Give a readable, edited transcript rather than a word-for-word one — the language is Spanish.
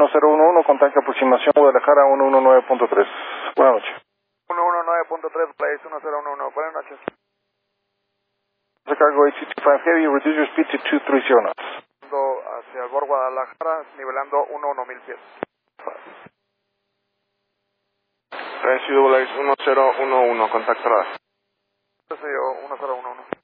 1011, contacto aproximación Guadalajara 119.3. Buenas noches. 119.3, place 1011. Buenas noches. Cargo 865 Heavy, reduce your speed to 230 knots. Hacia el bord Guadalajara, nivelando 11,000 pies. CWX 1011, contacto radar. Yo 1011.